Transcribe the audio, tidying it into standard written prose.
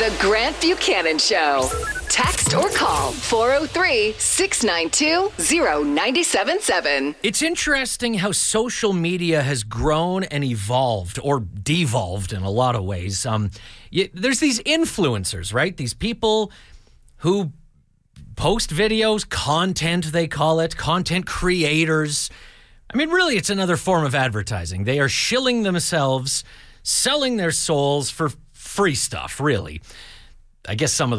The Grant Buchanan Show. Text or call 403-692-0977. It's interesting how social media has grown and evolved, or devolved in a lot of ways. There's these influencers, right? These people who post videos, content they call it, content creators. I mean, really, it's another form of advertising. They are shilling themselves, selling their souls for free stuff, really. I guess some of